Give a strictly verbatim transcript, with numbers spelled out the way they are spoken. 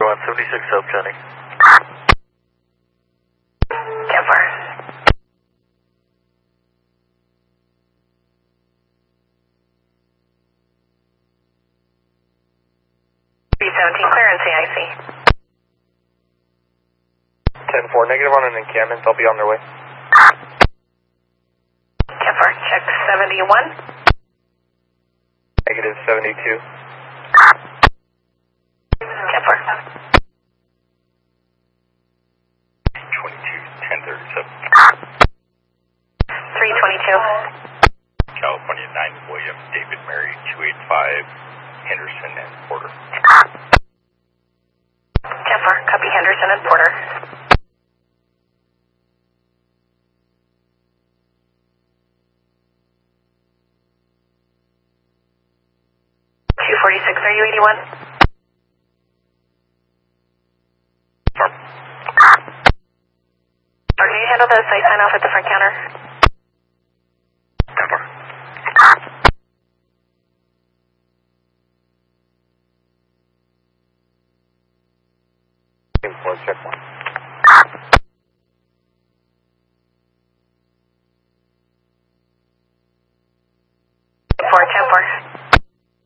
one, seventy-six South County. ten four. three seventeen, clear and C I C. ten four, negative on an encampment, they'll be on their way. ten four, check seventy-one. Negative seventy-two. ten four. twenty-two, ten thirty-seven. three twenty-two. California nine, William, David, Mary, two eight five, Henderson and Porter. ten four, copy Henderson and Porter. two forty-six, are you eighty-one? Farm. Or can you handle the site sign off at the front counter? ten four. ten four, check one.